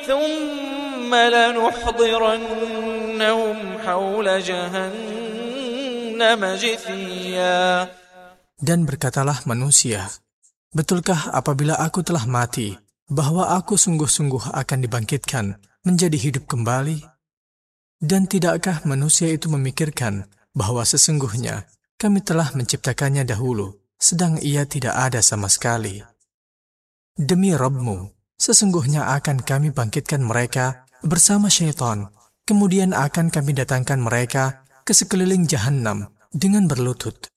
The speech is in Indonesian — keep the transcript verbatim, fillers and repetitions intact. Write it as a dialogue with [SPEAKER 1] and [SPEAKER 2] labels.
[SPEAKER 1] ثم لنحضرنهم حول جهنم جثيا.
[SPEAKER 2] Dan berkatalah manusia, betulkah apabila aku telah mati, bahwa aku sungguh-sungguh akan dibangkitkan menjadi hidup kembali? Dan tidakkah manusia itu memikirkan bahwa sesungguhnya kami telah menciptakannya dahulu, sedang ia tidak ada sama sekali? Demi Rabbmu, sesungguhnya akan kami bangkitkan mereka bersama syaitan, kemudian akan kami datangkan mereka ke sekeliling Jahannam dengan berlutut.